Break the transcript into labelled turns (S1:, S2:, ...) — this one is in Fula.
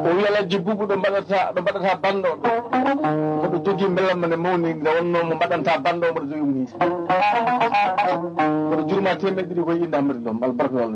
S1: o wi alhaji Boubou ɗo mbaɗata bande o mboɗo jogii belamma nde mawni nde wonno mo mbaɗanta bande o mboɗo jogii mo hiisi mboɗo jurma 200 koye inde Hamady Lo albarka